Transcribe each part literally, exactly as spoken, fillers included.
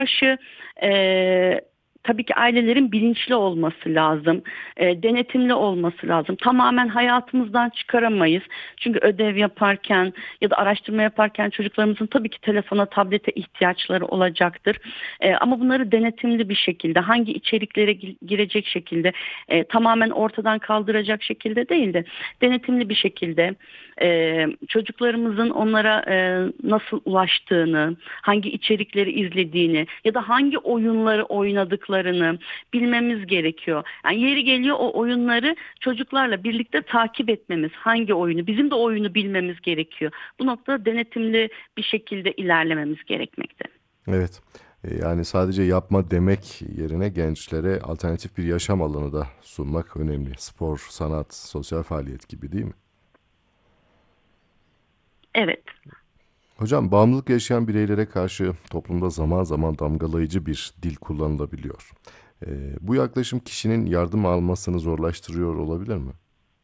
karşı e, tabii ki ailelerin bilinçli olması lazım, e, denetimli olması lazım. Tamamen hayatımızdan çıkaramayız. Çünkü ödev yaparken ya da araştırma yaparken çocuklarımızın tabii ki telefona, tablete ihtiyaçları olacaktır. E, ama bunları denetimli bir şekilde, hangi içeriklere gi- girecek şekilde, e, tamamen ortadan kaldıracak şekilde değil de denetimli bir şekilde e, çocuklarımızın onlara e, nasıl ulaştığını, hangi içerikleri izlediğini ya da hangi oyunları oynadıklarını bilmemiz gerekiyor. Yani yeri geliyor o oyunları çocuklarla birlikte takip etmemiz, hangi oyunu, bizim de oyunu bilmemiz gerekiyor. Bu noktada denetimli bir şekilde ilerlememiz gerekmekte. Evet. E, Yani sadece yapma demek yerine gençlere alternatif bir yaşam alanı da sunmak önemli. Spor, sanat, sosyal faaliyet gibi değil mi? Evet. Hocam, bağımlılık yaşayan bireylere karşı toplumda zaman zaman damgalayıcı bir dil kullanılabiliyor. E, bu yaklaşım kişinin yardım almasını zorlaştırıyor olabilir mi?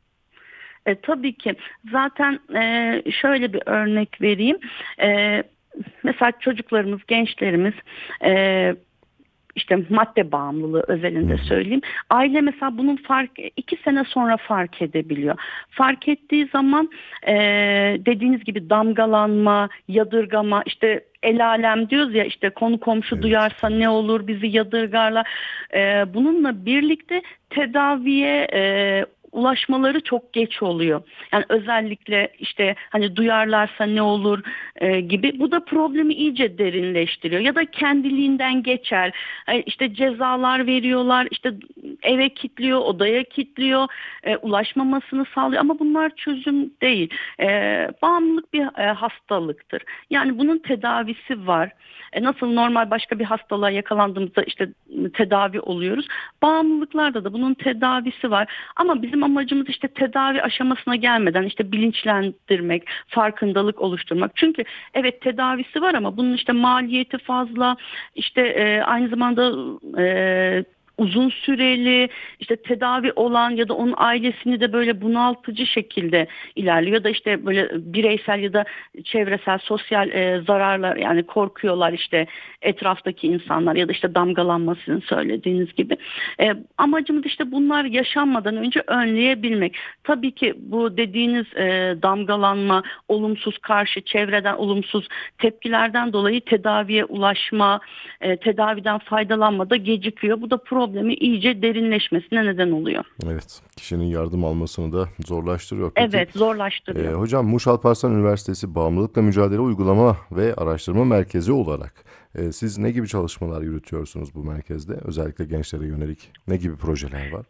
E, tabii ki. Zaten e, şöyle bir örnek vereyim. E, Mesela çocuklarımız, gençlerimiz e, işte madde bağımlılığı Hı özelinde hı. söyleyeyim. Aile mesela bunun fark iki sene sonra fark edebiliyor. Fark ettiği zaman e, dediğiniz gibi damgalanma, yadırgama, işte el alem diyoruz ya, işte konu komşu Evet. duyarsa ne olur, bizi yadırgarlar. E, bununla birlikte tedaviye e, ulaşmaları çok geç oluyor. Yani özellikle işte hani duyarlarsa ne olur e, gibi. Bu da problemi iyice derinleştiriyor. Ya da kendiliğinden geçer. E, işte cezalar veriyorlar, işte eve kilitliyor, odaya kilitliyor, e, ulaşmamasını sağlıyor. Ama bunlar çözüm değil. E, Bağımlılık bir e, hastalıktır. Yani bunun tedavisi var. E, nasıl normal başka bir hastalığa yakalandığımızda işte tedavi oluyoruz. Bağımlılıklarda da bunun tedavisi var. Ama bizim amacımız işte tedavi aşamasına gelmeden işte bilinçlendirmek, farkındalık oluşturmak. Çünkü evet, tedavisi var ama bunun işte maliyeti fazla. İşte e, aynı zamanda e, uzun süreli, işte tedavi olan ya da onun ailesini de böyle bunaltıcı şekilde ilerliyor. Ya da işte böyle bireysel ya da çevresel, sosyal e, zararlar, yani korkuyorlar işte etraftaki insanlar ya da işte damgalanmasını söylediğiniz gibi. E, amacımız işte bunlar yaşanmadan önce önleyebilmek. Tabii ki bu dediğiniz e, damgalanma, olumsuz karşı çevreden olumsuz tepkilerden dolayı tedaviye ulaşma, e, tedaviden faydalanma da gecikiyor. Bu da problemi iyice derinleşmesine neden oluyor. Evet, kişinin yardım almasını da zorlaştırıyor. Peki, Evet, e, zorlaştırıyor. hocam, Muş Alparslan Üniversitesi Bağımlılıkla Mücadele Uygulama ve Araştırma Merkezi olarak e, siz ne gibi çalışmalar yürütüyorsunuz bu merkezde? Özellikle gençlere yönelik ne gibi projeler var?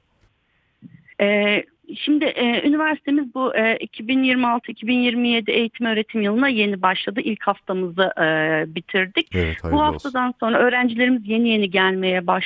Ee, Şimdi e, üniversitemiz bu e, iki bin yirmi altı iki bin yirmi yedi eğitim öğretim yılına yeni başladı. İlk haftamızı e, bitirdik. Evet, Bu hayırlı olsun. haftadan sonra öğrencilerimiz yeni yeni gelmeye başladı.